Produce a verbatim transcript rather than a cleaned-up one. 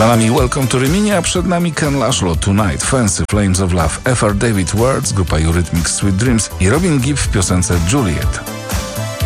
Za nami Welcome to Rimini, a przed nami Ken Laszlo, Tonight, Fancy Flames of Love, F R David Words, grupa Eurythmics Sweet Dreams i Robin Gibb w piosence Juliet.